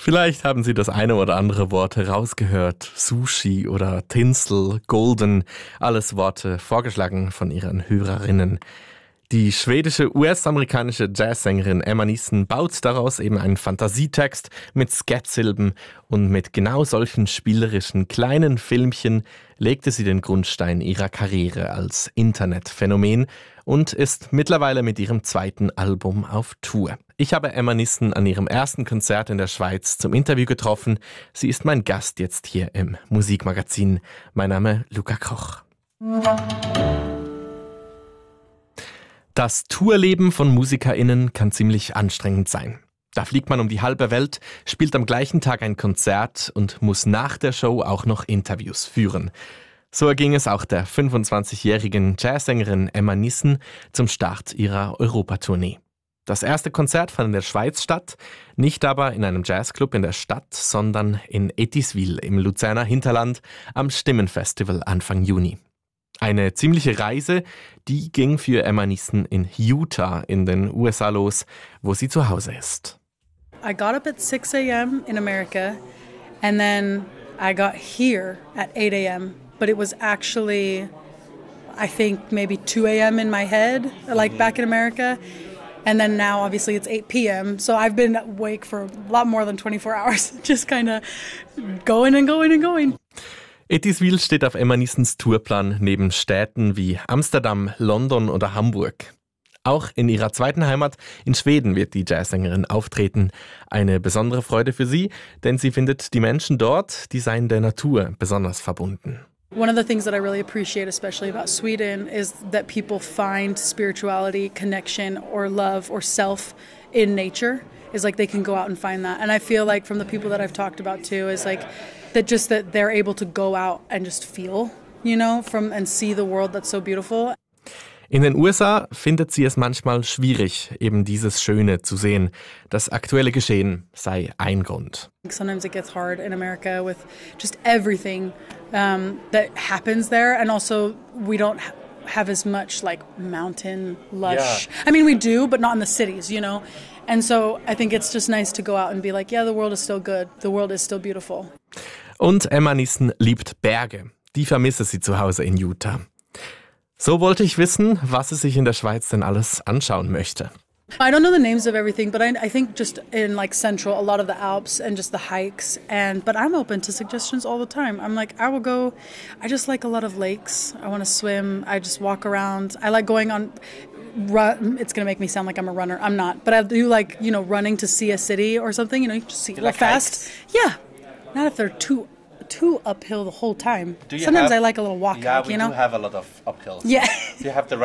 Vielleicht haben Sie das eine oder andere Wort herausgehört. Sushi oder Tinsel, Golden, alles Worte vorgeschlagen von Ihren Hörerinnen. Die schwedische US-amerikanische Jazzsängerin Emma Neeson baut daraus eben einen Fantasietext mit Scat-Silben und mit genau solchen spielerischen kleinen Filmchen legte sie den Grundstein ihrer Karriere als Internetphänomen und ist mittlerweile mit ihrem zweiten Album auf Tour. Ich habe Emma Neeson an ihrem ersten Konzert in der Schweiz zum Interview getroffen. Sie ist mein Gast jetzt hier im Musikmagazin. Mein Name Luca Koch. Das Tourleben von MusikerInnen kann ziemlich anstrengend sein. Da fliegt man um die halbe Welt, spielt am gleichen Tag ein Konzert und muss nach der Show auch noch Interviews führen. So erging es auch der 25-jährigen Jazzsängerin Emma Neeson zum Start ihrer Europatournee. Das erste Konzert fand in der Schweiz statt, nicht aber in einem Jazzclub in der Stadt, sondern in Etiswil im Luzerner Hinterland am Stimmenfestival Anfang Juni. Eine ziemliche Reise, die ging für Emma Neeson in Utah in den USA los, wo sie zu Hause ist. I got up at 6 a.m. in America and then I got here at 8 a.m. But it was actually, I think, maybe 2 a.m. in my head, like back in America. And then now, obviously, it's 8 p.m. So I've been awake for a lot more than 24 hours, just kind of going and going and going. Etiswil steht auf Emma Neesons Tourplan neben Städten wie Amsterdam, London oder Hamburg. Auch in ihrer zweiten Heimat in Schweden wird die Jazzsängerin auftreten. Eine besondere Freude für sie, denn sie findet, die Menschen dort, die seien der Natur besonders verbunden. One of the things that I really appreciate, especially about Sweden, is that people find spirituality, connection, or love, or self in nature. Is like they can go out and find that. And I feel like from the people that I've talked about too, is like that they're able to go out and just feel, and see the world that's so beautiful. In den USA findet sie es manchmal schwierig, eben dieses Schöne zu sehen. Das aktuelle Geschehen sei ein Grund. Sometimes it gets hard in America with just everything that happens there, and also we don't have as much like mountain lush. Yeah. I mean, we do, but not in the cities, And so I think it's just nice to go out and be like, yeah, the world is still good. The world is still beautiful. Und Emma Neeson liebt Berge. Die vermisse sie zu Hause in Utah. So wollte ich wissen, was sie sich in der Schweiz denn alles anschauen möchte. I don't know the names of everything, but I think just in like Central, a lot of the Alps and just the hikes. But I'm open to suggestions all the time. I'm like, I will go. I just like a lot of lakes. I want to swim. I just walk around. I like going on. It's going to make me sound like I'm a runner. I'm not. But I do like, running to see a city or something. You can just see it like fast. Hikes? Yeah. Not if they're too uphill the whole time. Sometimes I like a little walk. Yeah, we do have a lot of uphills. Yeah. You have the